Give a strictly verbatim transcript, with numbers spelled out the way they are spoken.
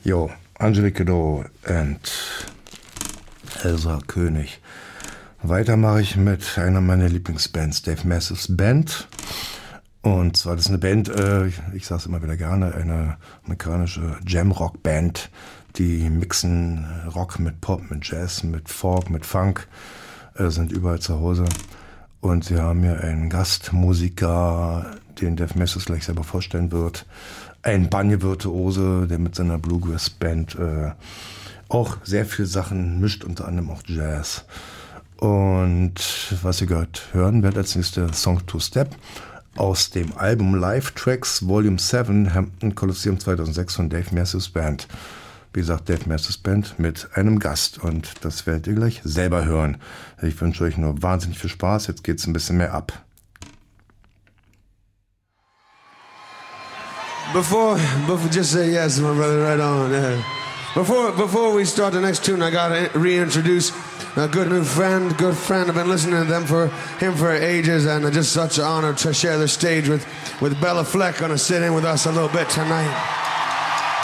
Jo, Angelique Kiddo und Elsa König. Weiter mache ich mit einer meiner Lieblingsbands, Dave Massives Band. Und zwar, das ist eine Band, äh, ich, ich sage es immer wieder gerne, eine amerikanische Jam-Rock-Band, die mixen Rock mit Pop, mit Jazz, mit Folk, mit Funk, äh, sind überall zu Hause. Und sie haben hier einen Gastmusiker, den Dave Massives gleich selber vorstellen wird. Ein Banjo-Virtuose, der mit seiner Bluegrass-Band äh, auch sehr viele Sachen mischt, unter anderem auch Jazz. Und was ihr gehört hören werdet als nächste Song to Step aus dem Album Live Tracks Volume sieben Hampton Coliseum zweitausendsechs von Dave Massives Band. Wie gesagt, Dave Massives Band mit einem Gast. Und das werdet ihr gleich selber hören. Ich wünsche euch nur wahnsinnig viel Spaß. Jetzt geht's ein bisschen mehr ab. Before, before, just say yes, my brother, right on. Yeah. Before, before we start the next tune, I gotta reintroduce a good new friend, good friend. I've been listening to them for him for ages, and it's just such an honor to share the stage with with Bella Fleck. Gonna sit in with us a little bit tonight.